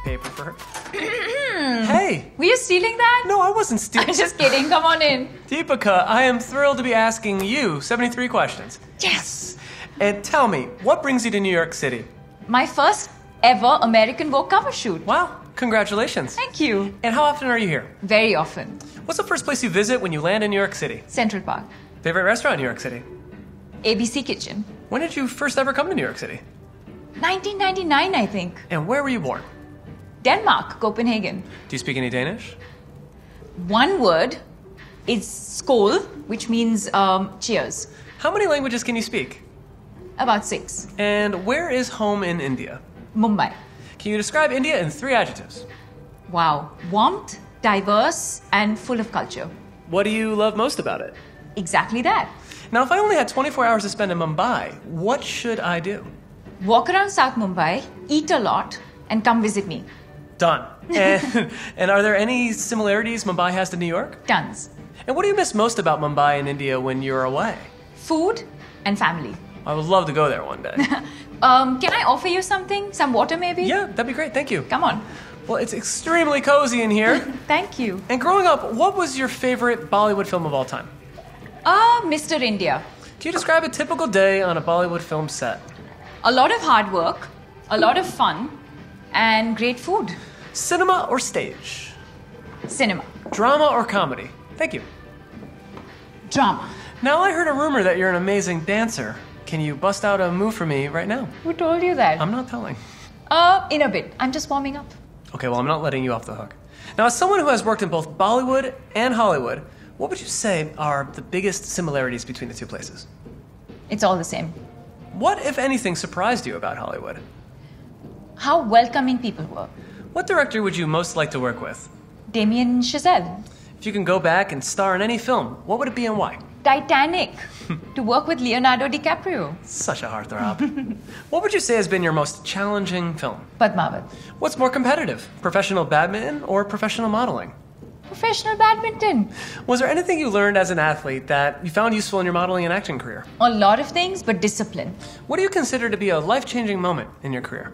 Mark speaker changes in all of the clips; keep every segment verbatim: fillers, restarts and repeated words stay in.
Speaker 1: paper for her. Hey!
Speaker 2: Were you stealing that?
Speaker 1: No, I wasn't stealing.
Speaker 2: I'm just kidding. Come on in.
Speaker 1: Deepika, I am thrilled to be asking you seventy-three questions.
Speaker 2: Yes.
Speaker 1: And tell me, what brings you to New York City?
Speaker 2: My first ever American Vogue cover shoot.
Speaker 1: Wow, congratulations.
Speaker 2: Thank you.
Speaker 1: And how often are you here?
Speaker 2: Very often.
Speaker 1: What's the first place you visit when you land in New York City?
Speaker 2: Central Park.
Speaker 1: Favorite restaurant in New York City?
Speaker 2: A B C Kitchen.
Speaker 1: When did you first ever come to New York City?
Speaker 2: nineteen ninety-nine, I think.
Speaker 1: And where were you born?
Speaker 2: Denmark, Copenhagen.
Speaker 1: Do you speak any Danish?
Speaker 2: One word is skål, which means um, cheers.
Speaker 1: How many languages can you speak?
Speaker 2: About six.
Speaker 1: And where is home in India?
Speaker 2: Mumbai.
Speaker 1: Can you describe India in three adjectives?
Speaker 2: Wow. Warmth, diverse, and full of culture.
Speaker 1: What do you love most about it?
Speaker 2: Exactly that.
Speaker 1: Now, if I only had twenty-four hours to spend in Mumbai, what should I do?
Speaker 2: Walk around South Mumbai, eat a lot, and come visit me.
Speaker 1: Done. And, and are there any similarities Mumbai has to New York?
Speaker 2: Tons.
Speaker 1: And what do you miss most about Mumbai and India when you're away?
Speaker 2: Food and family.
Speaker 1: I would love to go there one day.
Speaker 2: um, can I offer you something? Some water maybe?
Speaker 1: Yeah, that'd be great. Thank you.
Speaker 2: Come on.
Speaker 1: Well, it's extremely cozy in here.
Speaker 2: Thank you.
Speaker 1: And growing up, what was your favorite Bollywood film of all time?
Speaker 2: Ah, uh, Mister India.
Speaker 1: Can you describe a typical day on a Bollywood film set?
Speaker 2: A lot of hard work, a lot of fun, and great food.
Speaker 1: Cinema or stage?
Speaker 2: Cinema.
Speaker 1: Drama or comedy? Thank you.
Speaker 2: Drama.
Speaker 1: Now, I heard a rumor that you're an amazing dancer. Can you bust out a move for me right now?
Speaker 2: Who told you that?
Speaker 1: I'm not telling.
Speaker 2: Uh, in a bit. I'm just warming up.
Speaker 1: Okay, well, I'm not letting you off the hook. Now, as someone who has worked in both Bollywood and Hollywood, what would you say are the biggest similarities between the two places?
Speaker 2: It's all the same.
Speaker 1: What, if anything, surprised you about Hollywood?
Speaker 2: How welcoming people were.
Speaker 1: What director would you most like to work with?
Speaker 2: Damien Chazelle.
Speaker 1: If you can go back and star in any film, what would it be and why?
Speaker 2: Titanic. To work with Leonardo DiCaprio.
Speaker 1: Such a heartthrob. What would you say has been your most challenging film?
Speaker 2: Padmavat.
Speaker 1: What's more competitive, professional badminton or professional modeling?
Speaker 2: Professional badminton.
Speaker 1: Was there anything you learned as an athlete that you found useful in your modeling and acting career?
Speaker 2: A lot of things, but discipline.
Speaker 1: What do you consider to be a life-changing moment in your career?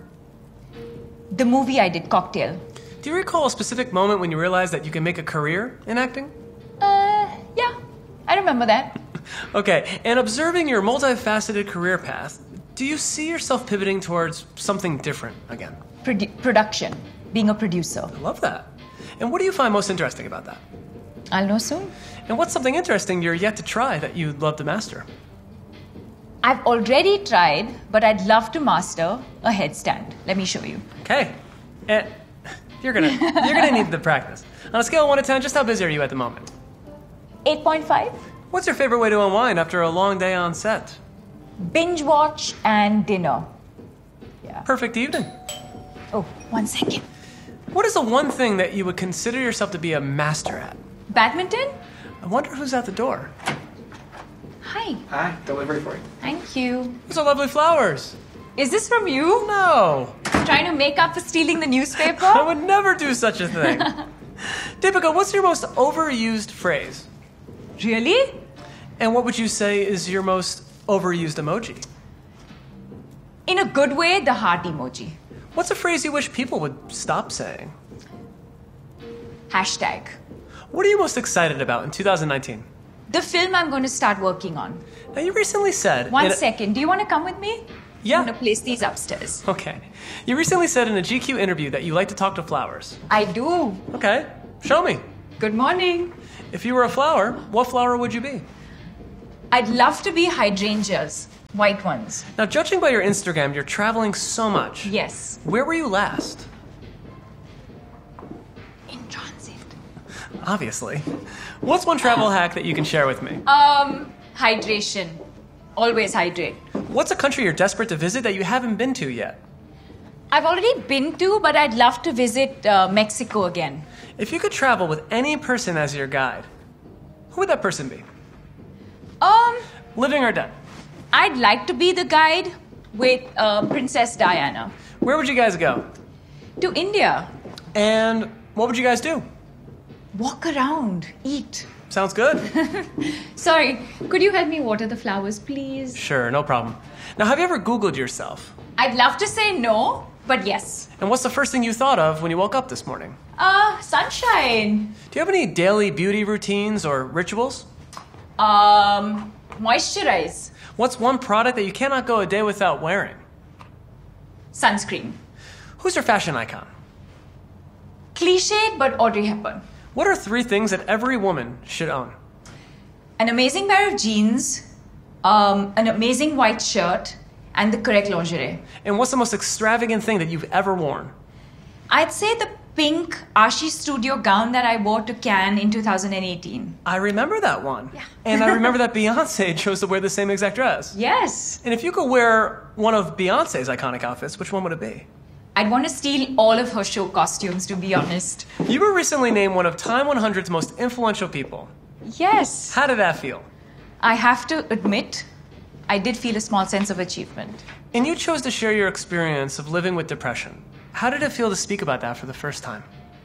Speaker 2: The movie I did, Cocktail.
Speaker 1: Do you recall a specific moment when you realized that you can make a career in acting?
Speaker 2: Uh, yeah. I remember that.
Speaker 1: Okay, and observing your multifaceted career path, do you see yourself pivoting towards something different again?
Speaker 2: Produ- production. Being a producer.
Speaker 1: I love that. And what do you find most interesting about that?
Speaker 2: I'll know soon.
Speaker 1: And what's something interesting you're yet to try that you'd love to master?
Speaker 2: I've already tried, but I'd love to master a headstand. Let me show you.
Speaker 1: Okay. And you're gonna you're gonna need the practice. On a scale of one to ten, just how busy are you at the moment?
Speaker 2: eight point five.
Speaker 1: What's your favorite way to unwind after a long day on set?
Speaker 2: Binge watch and dinner. Yeah.
Speaker 1: Perfect evening.
Speaker 2: Oh, one second.
Speaker 1: What is the one thing that you would consider yourself to be a master at?
Speaker 2: Badminton?
Speaker 1: I wonder who's at the door.
Speaker 2: Hi.
Speaker 3: Hi, delivery for you.
Speaker 2: Thank you.
Speaker 1: Those are lovely flowers.
Speaker 2: Is this from you?
Speaker 1: No.
Speaker 2: Trying to make up for stealing the newspaper?
Speaker 1: I would never do such a thing. Deepika, what's your most overused phrase?
Speaker 2: Really?
Speaker 1: And what would you say is your most overused emoji?
Speaker 2: In a good way, the heart emoji.
Speaker 1: What's a phrase you wish people would stop saying?
Speaker 2: Hashtag.
Speaker 1: What are you most excited about in two thousand nineteen?
Speaker 2: The film I'm going to start working on.
Speaker 1: Now, you recently said...
Speaker 2: One
Speaker 1: in a-
Speaker 2: second. Do you want to come with me?
Speaker 1: Yeah.
Speaker 2: I'm going to place these upstairs.
Speaker 1: Okay. You recently said in a G Q interview that you like to talk to flowers.
Speaker 2: I do.
Speaker 1: Okay. Show me.
Speaker 2: Good morning.
Speaker 1: If you were a flower, what flower would you be?
Speaker 2: I'd love to be hydrangeas. White ones.
Speaker 1: Now, judging by your Instagram, you're traveling so much.
Speaker 2: Yes.
Speaker 1: Where were you last?
Speaker 2: In transit.
Speaker 1: Obviously. What's one travel hack that you can share with me?
Speaker 2: Um, hydration. Always hydrate.
Speaker 1: What's a country you're desperate to visit that you haven't been to yet?
Speaker 2: I've already been to, but I'd love to visit uh, Mexico again.
Speaker 1: If you could travel with any person as your guide, who would that person be?
Speaker 2: Um,
Speaker 1: Living or dead?
Speaker 2: I'd like to be the guide with uh, Princess Diana.
Speaker 1: Where would you guys go?
Speaker 2: To India.
Speaker 1: And what would you guys do?
Speaker 2: Walk around. Eat.
Speaker 1: Sounds good.
Speaker 2: Sorry, could you help me water the flowers, please?
Speaker 1: Sure, no problem. Now, have you ever Googled yourself?
Speaker 2: I'd love to say no, But yes.
Speaker 1: And what's the first thing you thought of when you woke up this morning?
Speaker 2: Uh, sunshine.
Speaker 1: Do you have any daily beauty routines or rituals?
Speaker 2: Um, moisturize.
Speaker 1: What's one product that you cannot go a day without wearing?
Speaker 2: Sunscreen.
Speaker 1: Who's your fashion icon?
Speaker 2: Cliched, but Audrey Hepburn.
Speaker 1: What are three things that every woman should own?
Speaker 2: An amazing pair of jeans, um, an amazing white shirt, and the correct lingerie.
Speaker 1: And what's the most extravagant thing that you've ever worn?
Speaker 2: I'd say the pink Ashi Studio gown that I wore to Cannes in two thousand eighteen.
Speaker 1: I remember that one.
Speaker 2: Yeah.
Speaker 1: And I remember that Beyonce chose to wear the same exact dress.
Speaker 2: Yes.
Speaker 1: And if you could wear one of Beyonce's iconic outfits, which one would it be?
Speaker 2: I'd want to steal all of her show costumes, to be honest.
Speaker 1: You were recently named one of Time one hundred's most influential people.
Speaker 2: Yes.
Speaker 1: How did that feel?
Speaker 2: I have to admit, I did feel a small sense of achievement.
Speaker 1: And you chose to share your experience of living with depression. How did it feel to speak about that for the first time?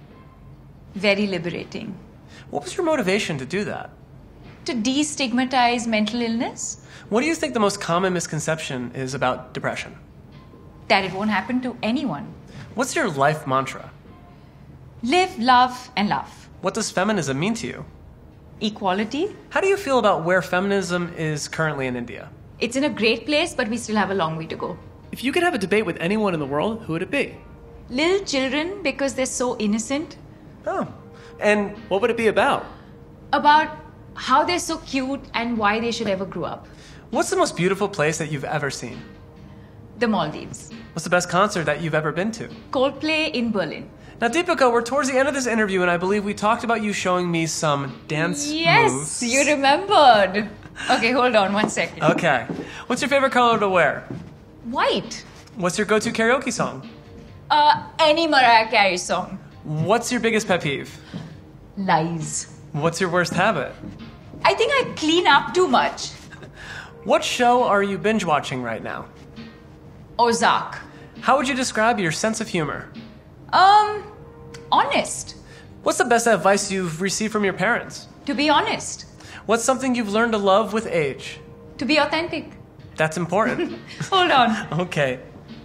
Speaker 2: Very liberating.
Speaker 1: What was your motivation to do that?
Speaker 2: To destigmatize mental illness,
Speaker 1: What do you think the most common misconception is about depression?
Speaker 2: that it won't happen to anyone.
Speaker 1: What's your life mantra?
Speaker 2: Live, love, and love.
Speaker 1: What does feminism mean to you?
Speaker 2: Equality.
Speaker 1: How do you feel about where feminism is currently in India?
Speaker 2: It's in a great place, but we still have a long way to go.
Speaker 1: If you could have a debate with anyone in the world, who would it be?
Speaker 2: Little children, because they're so innocent,
Speaker 1: Oh. And what would it be about?
Speaker 2: about how they're so cute and why they should ever grow up.
Speaker 1: What's the most beautiful place that you've ever seen?
Speaker 2: The Maldives.
Speaker 1: What's the best concert that you've ever been to?
Speaker 2: Coldplay in Berlin.
Speaker 1: Now, Deepika, we're towards the end of this interview, and I believe we talked about you showing me some dance
Speaker 2: Yes,
Speaker 1: moves.
Speaker 2: you remembered. Okay, hold on one second.
Speaker 1: Okay. What's your favorite color to wear?
Speaker 2: White.
Speaker 1: What's your go-to karaoke song?
Speaker 2: Uh, any Mariah Carey song.
Speaker 1: What's your biggest pet peeve?
Speaker 2: Lies.
Speaker 1: What's your worst habit?
Speaker 2: I think I clean up too much.
Speaker 1: What show are you binge watching right now?
Speaker 2: Ozark.
Speaker 1: How would you describe your sense of humor?
Speaker 2: Um, honest.
Speaker 1: What's the best advice you've received from your parents?
Speaker 2: To be honest.
Speaker 1: What's something you've learned to love with age?
Speaker 2: To be authentic.
Speaker 1: That's important.
Speaker 2: Hold on.
Speaker 1: Okay,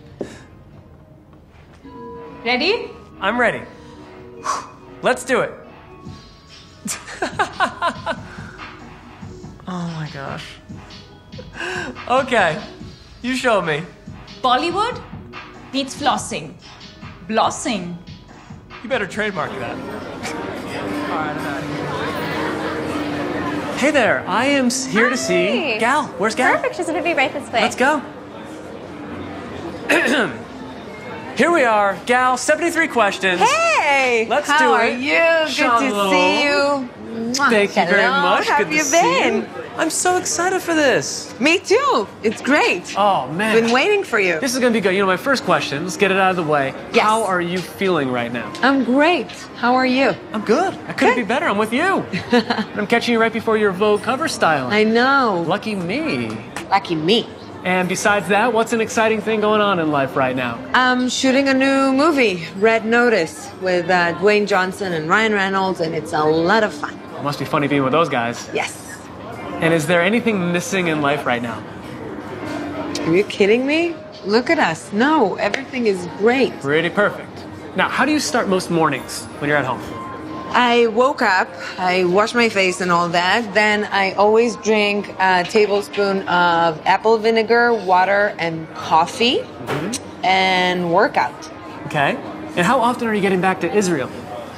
Speaker 2: Ready?
Speaker 1: I'm ready. Let's do it. Oh my gosh. Okay, you show me.
Speaker 2: Bollywood needs flossing. Blossing.
Speaker 1: You better trademark that. All right, I'm out of here. Hey there, I am s- here to see
Speaker 3: Hi.
Speaker 1: Gal. Where's Gal?
Speaker 3: Perfect. She's gonna be right this way.
Speaker 1: Let's go. Here we are, Gal, seventy-three questions.
Speaker 3: Hey!
Speaker 1: Let's
Speaker 3: How
Speaker 1: do
Speaker 3: are
Speaker 1: it.
Speaker 3: you? Good
Speaker 1: Shalom.
Speaker 3: to see you. Mwah.
Speaker 1: Thank you very
Speaker 3: Hello.
Speaker 1: much.
Speaker 3: How
Speaker 1: Good
Speaker 3: have
Speaker 1: to
Speaker 3: you
Speaker 1: see
Speaker 3: been?
Speaker 1: you. I'm so excited for this.
Speaker 3: Me too. It's great.
Speaker 1: Oh, man.
Speaker 3: Been waiting for you.
Speaker 1: This is going to be good. You know, my first question, let's get it out of the way.
Speaker 3: Yes.
Speaker 1: How are you feeling right now?
Speaker 3: I'm great. How are you?
Speaker 1: I'm good. I couldn't
Speaker 3: Good.
Speaker 1: be better. I'm with you. I'm catching you right before your Vogue cover style.
Speaker 3: I know.
Speaker 1: Lucky me.
Speaker 3: Lucky me.
Speaker 1: And besides that, what's an exciting thing going on in life right now?
Speaker 3: I'm shooting a new movie, Red Notice, with uh, Dwayne Johnson and Ryan Reynolds, and it's a lot of fun.
Speaker 1: It must be funny being with those guys.
Speaker 3: Yes.
Speaker 1: And is there anything missing in life right now?
Speaker 3: Are you kidding me? Look at us. No, everything is great.
Speaker 1: Pretty perfect. Now, how do you start most mornings when you're at home?
Speaker 3: I woke up, I wash my face and all that. Then I always drink a tablespoon of apple vinegar, water, and coffee, and workout.
Speaker 1: Okay. And how often are you getting back to Israel?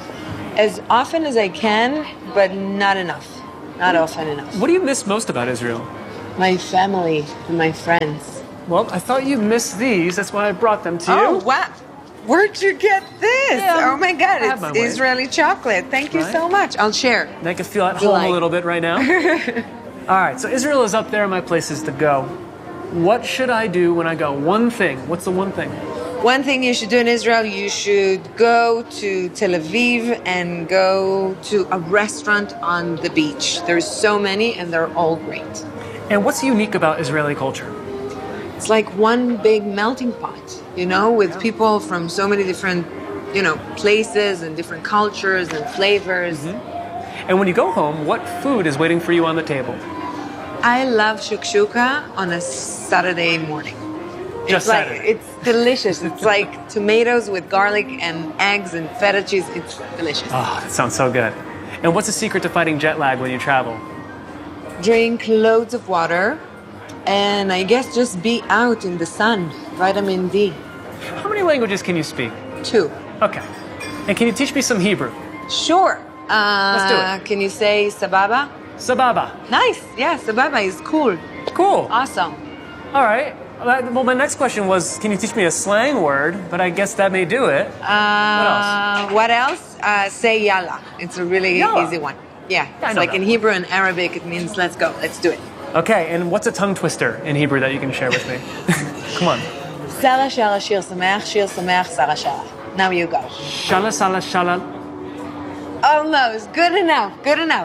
Speaker 3: As often as I can, but not enough. Not often enough.
Speaker 1: What do you miss most about Israel?
Speaker 3: My family and my friends.
Speaker 1: Well, I thought you missed these. That's why I brought them to you.
Speaker 3: Oh, wow. Where'd you get this?
Speaker 1: Yeah,
Speaker 3: oh my God,
Speaker 1: I have my
Speaker 3: it's
Speaker 1: way.
Speaker 3: Israeli chocolate. Thank you
Speaker 1: Right?
Speaker 3: so much. I'll share.
Speaker 1: And I can feel at
Speaker 3: You
Speaker 1: home
Speaker 3: like.
Speaker 1: a little bit right now. All right, so Israel is up there in my places to go. What should I do when I go? One thing. What's the one thing?
Speaker 3: One thing you should do in Israel, you should go to Tel Aviv and go to a restaurant on the beach. There's so many and they're all great.
Speaker 1: And what's unique about Israeli culture?
Speaker 3: It's like one big melting pot, you know, with people from so many different, you know, places and different cultures and flavors.
Speaker 1: And when you go home, what food is waiting for you on the table?
Speaker 3: I love shakshuka on a Saturday morning. It's
Speaker 1: Just
Speaker 3: like
Speaker 1: Saturday.
Speaker 3: it's delicious. It's like tomatoes with garlic and eggs and feta cheese. It's delicious.
Speaker 1: Oh, that sounds so good. And what's the secret to fighting jet lag when you travel?
Speaker 3: Drink loads of water, and I guess just be out in the sun. Vitamin D.
Speaker 1: How many languages can you speak?
Speaker 3: Two.
Speaker 1: Okay. And can you teach me some Hebrew?
Speaker 3: Sure. Uh,
Speaker 1: Let's do it.
Speaker 3: Can you say sababa?
Speaker 1: Sababa.
Speaker 3: Nice. Yeah, sababa is cool.
Speaker 1: Cool.
Speaker 3: Awesome.
Speaker 1: All right. Well, my next question was, can you teach me a slang word? But I guess that may do it.
Speaker 3: Uh, what else? Uh, say yalla. It's a really
Speaker 1: Yalla.
Speaker 3: easy one. Yeah.
Speaker 1: Yeah, I
Speaker 3: It's
Speaker 1: know
Speaker 3: like
Speaker 1: that
Speaker 3: in
Speaker 1: one.
Speaker 3: Hebrew and Arabic, it means let's go, let's do it.
Speaker 1: Okay, and what's a tongue twister in Hebrew that you can share with me? Come on.
Speaker 3: Sara shara shir sameach, shir sameach, Sara shara. Now you go.
Speaker 1: Shala, shala, shala.
Speaker 3: Almost. Good enough. Good enough.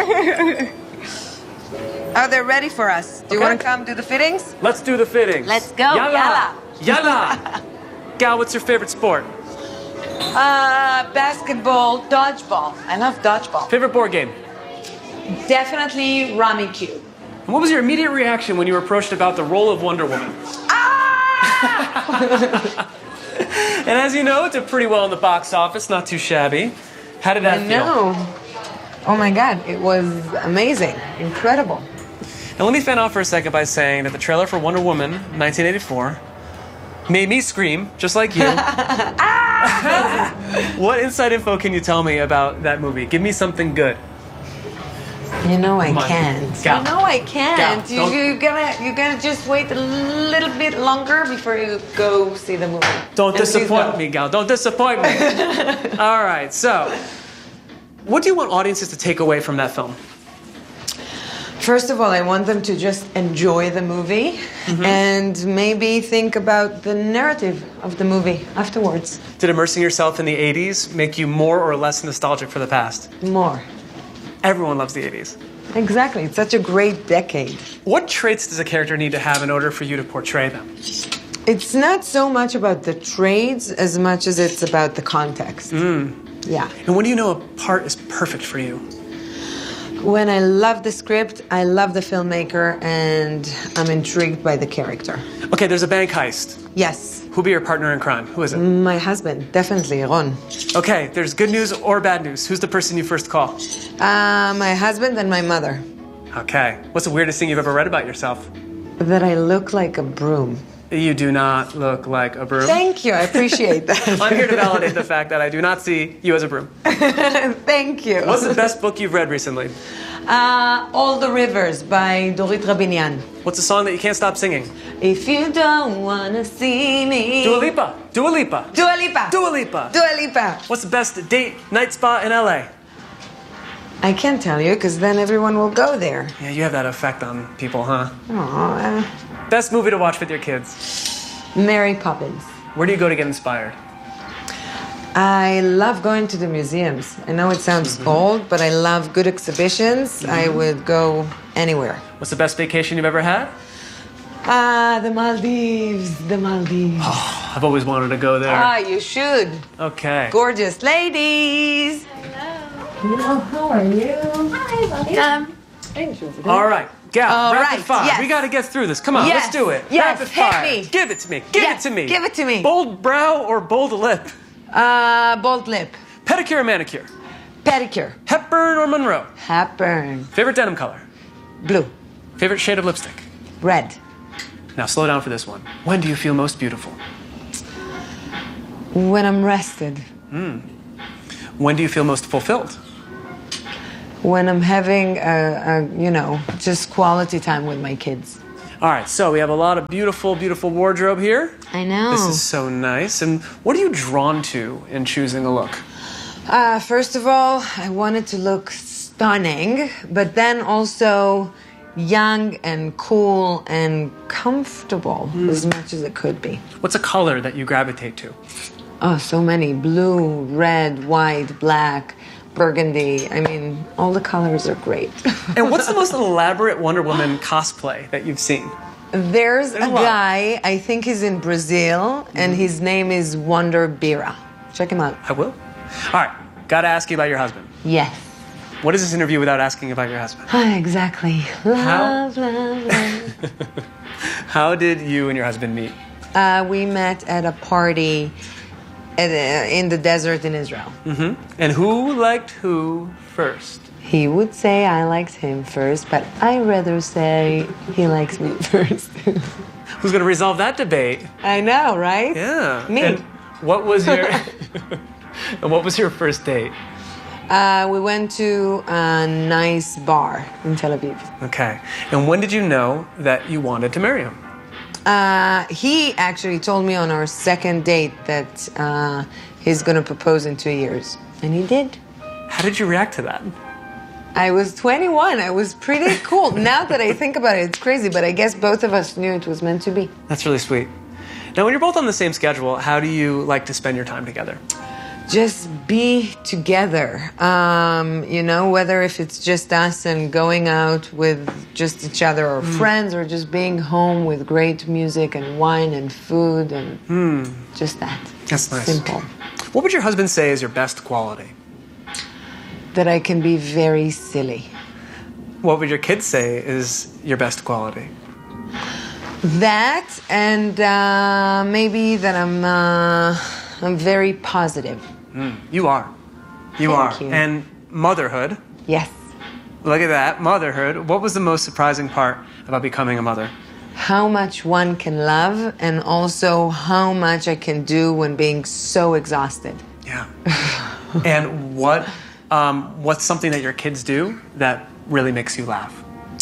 Speaker 3: Oh, they're ready for us. Do you
Speaker 1: Okay.
Speaker 3: want to come do the fittings?
Speaker 1: Let's do the fittings.
Speaker 3: Let's go.
Speaker 1: Yalla. Yalla. Gal, what's your favorite sport?
Speaker 3: Uh, basketball, dodgeball. I love dodgeball.
Speaker 1: Favorite board game?
Speaker 3: Definitely Rummy Cube.
Speaker 1: And what was your immediate reaction when you were approached about the role of Wonder Woman? And as you know, it did pretty well in the box office, not too shabby. How did that
Speaker 3: I
Speaker 1: feel?
Speaker 3: know. Oh my God, it was amazing, incredible.
Speaker 1: Now let me fan out for a second by saying that the trailer for Wonder Woman nineteen eighty-four made me scream, just like you. What inside info can you tell me about that movie? Give me something good.
Speaker 3: You know I
Speaker 1: Come on.
Speaker 3: can't.
Speaker 1: Gal.
Speaker 3: You know I can't.
Speaker 1: Gal,
Speaker 3: you,
Speaker 1: don't-
Speaker 3: you gotta you gotta just wait a little bit longer before you go see the movie.
Speaker 1: Don't
Speaker 3: And please
Speaker 1: disappoint
Speaker 3: go.
Speaker 1: me, Gal. Don't disappoint me. All right, so what do you want audiences to take away from that film?
Speaker 3: First of all, I want them to just enjoy the movie and maybe think about the narrative of the movie afterwards.
Speaker 1: Did immersing yourself in the eighties make you more or less nostalgic for the past?
Speaker 3: More.
Speaker 1: Everyone loves the eighties.
Speaker 3: Exactly. It's such a great decade.
Speaker 1: What traits does a character need to have in order for you to portray them?
Speaker 3: It's not so much about the trades as much as it's about the context. Yeah.
Speaker 1: And when do you know a part is perfect for you?
Speaker 3: When I love the script, I love the filmmaker, and I'm intrigued by the character.
Speaker 1: Okay, there's a bank heist.
Speaker 3: Yes.
Speaker 1: Who'll be your partner in crime? Who is it?
Speaker 3: My husband, definitely, Ron.
Speaker 1: Okay, there's good news or bad news. Who's the person you first call?
Speaker 3: Uh, my husband and my mother.
Speaker 1: Okay. What's the weirdest thing you've ever read about yourself?
Speaker 3: That I look like a broom.
Speaker 1: You do not look like a broom.
Speaker 3: Thank you, I appreciate that.
Speaker 1: I'm here to validate the fact that I do not see you as a broom.
Speaker 3: Thank you.
Speaker 1: What's the best book you've read recently?
Speaker 3: Uh, All the Rivers by Dorit Rabinian.
Speaker 1: What's a song that you can't stop singing?
Speaker 3: If you don't wanna see me.
Speaker 1: Dua Lipa. Dua Lipa.
Speaker 3: Dua Lipa.
Speaker 1: Dua Lipa.
Speaker 3: Dua Lipa.
Speaker 1: What's the best date night spot in L A?
Speaker 3: I can't tell you because then everyone will go there.
Speaker 1: Yeah, you have that effect on people, huh?
Speaker 3: Aw,
Speaker 1: Best movie to watch with your kids.
Speaker 3: Mary Poppins.
Speaker 1: Where do you go to get inspired?
Speaker 3: I love going to the museums. I know it sounds old, but I love good exhibitions. I would go anywhere.
Speaker 1: What's the best vacation you've ever had?
Speaker 3: Ah, the Maldives, the Maldives.
Speaker 1: I've always wanted to go there.
Speaker 3: Ah, you should.
Speaker 1: Okay.
Speaker 3: Gorgeous ladies. Hello, how are you?
Speaker 4: Hi, welcome.
Speaker 1: All right. Gal,
Speaker 3: All
Speaker 1: rapid
Speaker 3: right,
Speaker 1: fire.
Speaker 3: yes.
Speaker 1: We got to get through this. Come on,
Speaker 3: Yes,
Speaker 1: let's do it.
Speaker 3: yes,
Speaker 1: Rapid
Speaker 3: hit
Speaker 1: fire.
Speaker 3: me.
Speaker 1: Give it to me. Give
Speaker 3: Yes,
Speaker 1: it to me.
Speaker 3: give it to me.
Speaker 1: Bold brow or bold lip?
Speaker 3: Uh, bold lip.
Speaker 1: Pedicure or manicure?
Speaker 3: Pedicure.
Speaker 1: Hepburn or Monroe?
Speaker 3: Hepburn.
Speaker 1: Favorite denim color?
Speaker 3: Blue.
Speaker 1: Favorite shade of lipstick?
Speaker 3: Red.
Speaker 1: Now slow down for this one. When do you feel most beautiful?
Speaker 3: When I'm rested.
Speaker 1: When do you feel most fulfilled?
Speaker 3: When I'm having a, a, you know, just quality time with my kids.
Speaker 1: All right, so we have a lot of beautiful, beautiful wardrobe here.
Speaker 3: I know.
Speaker 1: This is so nice. And what are you drawn to in choosing a look?
Speaker 3: Uh, first of all, I wanted to look stunning, but then also young and cool and comfortable as much as it could be.
Speaker 1: What's a color that you gravitate to?
Speaker 3: Oh, so many. Blue, red, white, black, burgundy. I mean, all the colors are great.
Speaker 1: And what's the most elaborate Wonder Woman cosplay that you've seen?
Speaker 3: There's,
Speaker 1: There's
Speaker 3: a
Speaker 1: a lot.
Speaker 3: guy, I think he's in Brazil, and his name is Wonder Bira. Check him out.
Speaker 1: I will. All right, gotta ask you about your husband.
Speaker 3: Yes.
Speaker 1: What is this interview without asking about your husband?
Speaker 3: Ah, exactly.
Speaker 1: How-
Speaker 3: Love, love, love.
Speaker 1: How did you and your husband meet?
Speaker 3: Uh, we met at a party at, uh, in the desert in Israel.
Speaker 1: Mm-hmm. And who liked who first?
Speaker 3: He would say I liked him first, but I rather say he likes me first.
Speaker 1: Who's going to resolve that debate?
Speaker 3: I know, right?
Speaker 1: Yeah.
Speaker 3: Me.
Speaker 1: And what was your and what was your first date?
Speaker 3: Uh, we went to a nice bar in Tel Aviv.
Speaker 1: Okay. And when did you know that you wanted to marry him?
Speaker 3: Uh, he actually told me on our second date that uh, he's going to propose in two years. And he did.
Speaker 1: How did you react to that?
Speaker 3: I was twenty-one. I was pretty cool. Now that I think about it, it's crazy, but I guess both of us knew it was meant to be.
Speaker 1: That's really sweet. Now, when you're both on the same schedule, how do you like to spend your time together?
Speaker 3: Just be together. Um, you know, whether if it's just us and going out with just each other or mm. friends, or just being home with great music and wine and food and mm. just that.
Speaker 1: That's nice.
Speaker 3: Simple.
Speaker 1: What would your husband say is your best quality?
Speaker 3: That I can be very silly.
Speaker 1: What would your kids say is your best quality?
Speaker 3: That and uh, maybe that I'm uh, I'm very positive.
Speaker 1: Mm, you are. You
Speaker 3: Thank
Speaker 1: are.
Speaker 3: you.
Speaker 1: And motherhood.
Speaker 3: Yes.
Speaker 1: Look at that, motherhood. What was the most surprising part about becoming a mother?
Speaker 3: How much one can love, and also how much I can do when being so exhausted.
Speaker 1: Yeah. And what um, what's something that your kids do that really makes you laugh?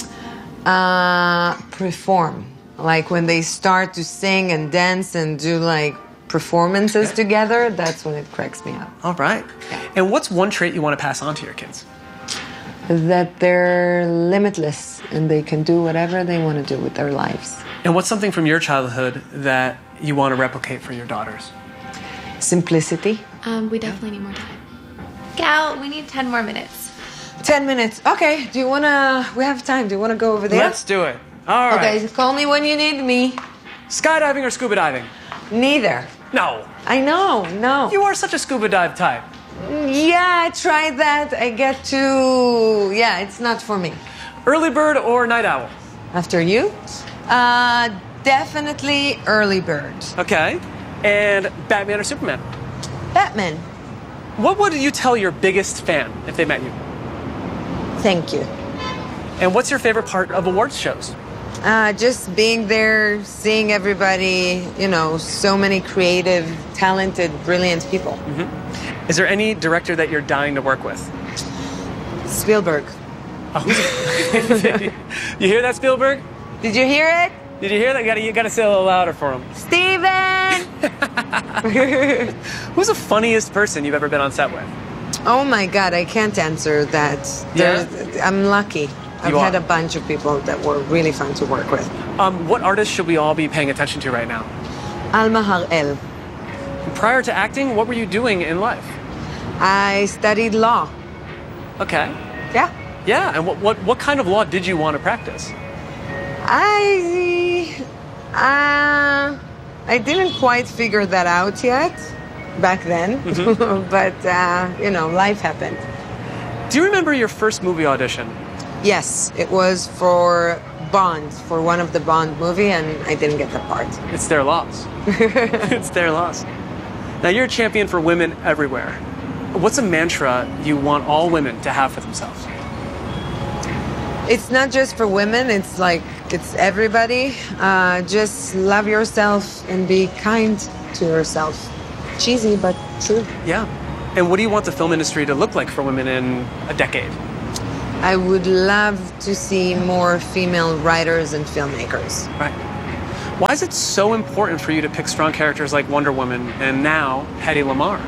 Speaker 3: Uh, perform. Like when they start to sing and dance and do like performances
Speaker 1: Okay.
Speaker 3: together, that's when it cracks me up.
Speaker 1: All right.
Speaker 3: Yeah.
Speaker 1: And what's one trait you want to pass on to your kids?
Speaker 3: That they're limitless and they can do whatever they want to do with their lives.
Speaker 1: And what's something from your childhood that you want to replicate for your daughters?
Speaker 3: Simplicity.
Speaker 4: Um, we definitely need more time. Gal, we need ten more minutes.
Speaker 3: Ten minutes. Okay, do you want to... We have time. Do you want to go over there?
Speaker 1: Let's do it. All right.
Speaker 3: Okay, call me when you need me.
Speaker 1: Skydiving or scuba diving?
Speaker 3: Neither.
Speaker 1: No.
Speaker 3: I know, no.
Speaker 1: You are such a scuba dive type.
Speaker 3: Yeah, I tried that. I get to... Yeah, it's not for me.
Speaker 1: Early bird or night owl?
Speaker 3: After you? Uh, definitely early bird.
Speaker 1: Okay. And Batman or Superman?
Speaker 3: Batman.
Speaker 1: What would you tell your biggest fan if they met you?
Speaker 3: Thank you.
Speaker 1: And what's your favorite part of awards shows?
Speaker 3: Uh, just being there, seeing everybody, you know, so many creative, talented, brilliant people.
Speaker 1: Mm-hmm. Is there any director that you're dying to work with?
Speaker 3: Spielberg.
Speaker 1: Oh. You hear that, Spielberg?
Speaker 3: Did you hear it?
Speaker 1: Did you hear that? You gotta, you gotta say it a little louder for him.
Speaker 3: Steven!
Speaker 1: Who's the funniest person you've ever been on set with?
Speaker 3: Oh my God, I can't answer that.
Speaker 1: Yeah?
Speaker 3: There's- I'm lucky. I've
Speaker 1: You
Speaker 3: had
Speaker 1: are.
Speaker 3: a bunch of people that were really fun to work with.
Speaker 1: Um, what artist should we all be paying attention to right now?
Speaker 3: Alma Har'el.
Speaker 1: Prior to acting, what were you doing in life?
Speaker 3: I studied law.
Speaker 1: Okay.
Speaker 3: Yeah.
Speaker 1: Yeah, and what, what, what kind of law did you want to practice?
Speaker 3: I uh, I didn't quite figure that out yet back then,
Speaker 1: Mm-hmm.
Speaker 3: but uh, you know, life happened.
Speaker 1: Do you remember your first movie audition?
Speaker 3: Yes, it was for Bond, for one of the Bond movie, and I didn't get that part.
Speaker 1: It's their loss. It's their loss. Now, you're a champion for women everywhere. What's a mantra you want all women to have for themselves?
Speaker 3: It's not just for women, it's like, it's everybody. Uh, just love yourself and be kind to yourself. Cheesy, but true.
Speaker 1: Yeah. And what do you want the film industry to look like for women in a decade?
Speaker 3: I would love to see more female writers and filmmakers.
Speaker 1: Right. Why is it so important for you to pick strong characters like Wonder Woman and now Hedy Lamarr?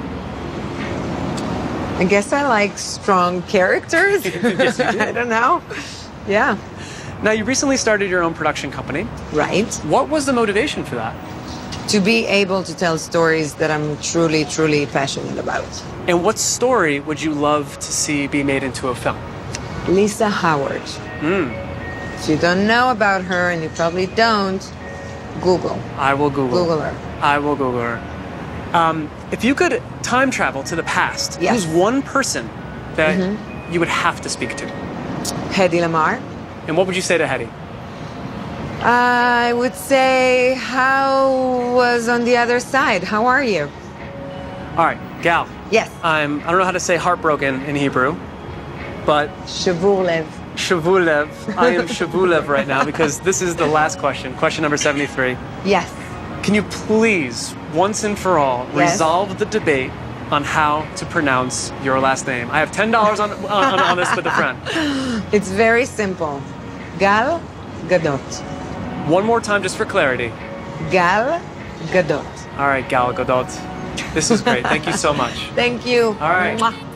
Speaker 3: I guess I like strong characters.
Speaker 1: Yes, you do.
Speaker 3: I don't know. Yeah.
Speaker 1: Now, you recently started your own production company.
Speaker 3: Right.
Speaker 1: What was the motivation for that?
Speaker 3: To be able to tell stories that I'm truly, truly passionate about.
Speaker 1: And what story would you love to see be made into a film?
Speaker 3: Lisa Howard.
Speaker 1: Mm.
Speaker 3: If you don't know about her, and you probably don't, Google.
Speaker 1: I will Google.
Speaker 3: Google her.
Speaker 1: I will Google her. Um, if you could time travel to the past,
Speaker 3: Yes.
Speaker 1: who's one person that
Speaker 3: Mm-hmm.
Speaker 1: you would have to speak to?
Speaker 3: Hedy Lamarr.
Speaker 1: And what would you say to Hedy?
Speaker 3: I would say, how was on the other side? How are you?
Speaker 1: All right, Gal.
Speaker 3: Yes.
Speaker 1: I'm, I don't know how to say heartbroken in Hebrew, but
Speaker 3: Shavulev.
Speaker 1: Shavulev. I am Shavulev right now because this is the last question, question number seventy-three.
Speaker 3: Yes.
Speaker 1: Can you please, once and for all,
Speaker 3: Yes.
Speaker 1: resolve the debate on how to pronounce your last name? I have ten dollars on, on, on this with a friend.
Speaker 3: It's very simple. Gal Gadot.
Speaker 1: One more time just for clarity.
Speaker 3: Gal Gadot.
Speaker 1: All right, Gal Gadot. This is great. Thank you so much.
Speaker 3: Thank you.
Speaker 1: All right.
Speaker 3: Mwah.